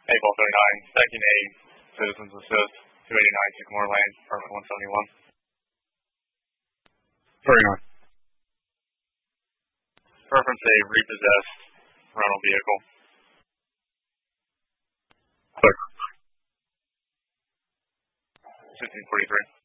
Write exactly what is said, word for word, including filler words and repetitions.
eight ball thirty-nine, stacking A, Citizens Assist, two eighty-nine Sycamore Lane, apartment one seventy-one. thirty-nine. Preference A, repossessed rental vehicle. Six. fifteen forty-three.